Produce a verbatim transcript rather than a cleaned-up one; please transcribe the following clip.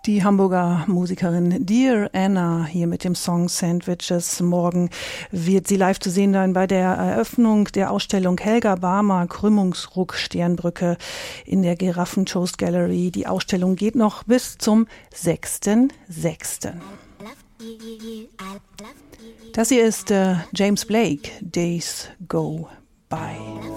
Die Hamburger Musikerin Dear Anna hier mit dem Song Sandwiches. Morgen wird sie live zu sehen sein bei der Eröffnung der Ausstellung Helga Barmer Krümmungsruck Sternbrücke in der Giraffentoast Gallery. Die Ausstellung geht noch bis zum sechsten sechsten Das hier ist äh, James Blake, Days Go By.